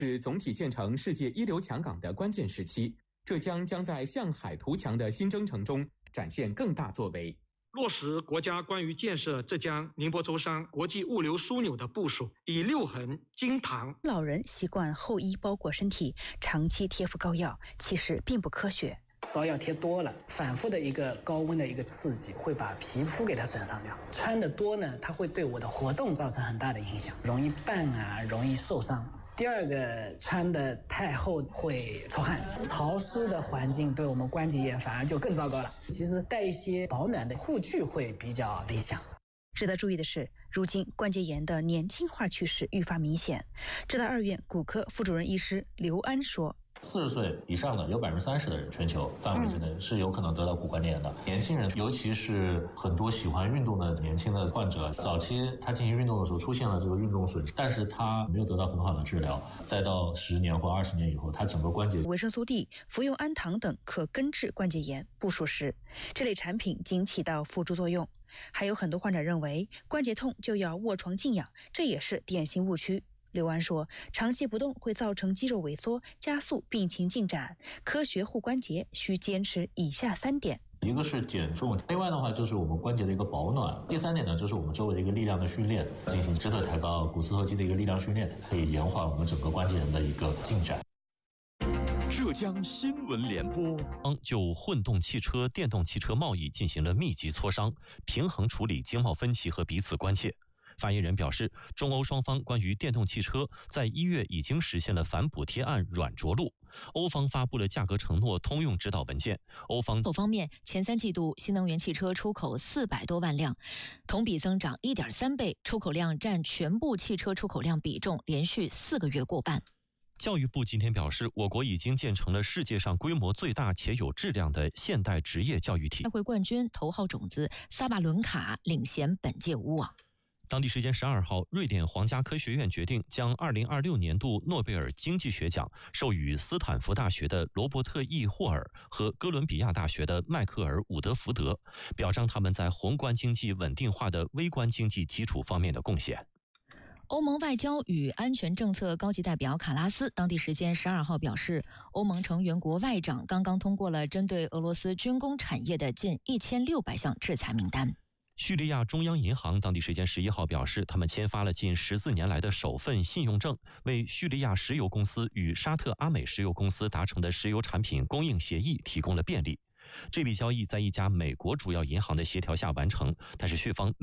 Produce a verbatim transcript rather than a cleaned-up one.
是总体建成世界一流强港的关键时期，浙江将在向海图强的新征程中展现更大作为。 落实国家关于建设浙江宁波舟山国际物流枢纽的部署，以六横经堂。 老人习惯厚衣包裹身体，长期贴敷膏药，其实并不科学。 膏药贴多了，反复的一个高温的一个刺激，会把皮肤给它损伤掉。穿的多呢，它会对我的活动造成很大的影响，容易绊啊，容易受伤。第二个，穿的太厚会出汗，潮湿的环境对我们关节炎反而就更糟糕了。其实带一些保暖的护具会比较理想。 值得注意的是，如今关节炎的年轻化趋势愈发明显。浙大二院骨科副主任医师刘安说， 四十岁以上的有百分之三十的人，全球范围之内是有可能得到骨关节炎的。年轻人，尤其是很多喜欢运动的年轻的患者，早期他进行运动的时候出现了这个运动损伤，但是他没有得到很好的治疗，再到十年或二十年以后，他整个关节维生素 D、服用氨糖等可根治关节炎不属实，这类产品仅起到辅助作用。还有很多患者认为关节痛就要卧床静养，这也是典型误区。刘安说，长期不动会造成肌肉萎缩，加速病情进展。科学护关节需坚持以下三点： 一个是减重，另外的话就是我们关节的一个保暖。第三点呢，就是我们周围的一个力量的训练，进行肢体抬高、股四头肌的一个力量训练，可以延缓我们整个关节炎的一个进展。 浙江新闻联播就混动汽车、电动汽车贸易进行了密集磋商，平衡处理经贸分歧和彼此关切。发言人表示，中欧双方关于电动汽车在一月已经实现了反补贴案软着陆。欧方发布了价格承诺通用指导文件。欧方方面，前三季度新能源汽车出口四百多万辆，同比增长 一点三倍，出口量占全部汽车出口量比重连续四个月过半。 教育部今天表示，我国已经建成了世界上规模最大且有质量的现代职业教育体。 赛会冠军头号种子萨巴伦卡领衔本届无网。 当地时间十二号，瑞典皇家科学院决定将二零二六年度诺贝尔经济学奖授予斯坦福大学的罗伯特 ·E. 霍尔和哥伦比亚大学的迈克尔·伍德福德，表彰他们在宏观经济稳定化的微观经济基础方面的贡献。 欧盟外交与安全政策高级代表卡拉斯当地时间十二号表示，欧盟成员国外长刚刚通过了针对俄罗斯军工产业的近一千六百项制裁名单。 叙利亚中央银行当地时间十一号表示，他们签发了近十四年来的首份信用证，为叙利亚石油公司与沙特阿美石油公司达成的石油产品供应协议提供了便利。这笔交易在一家美国主要银行的协调下完成，但是叙方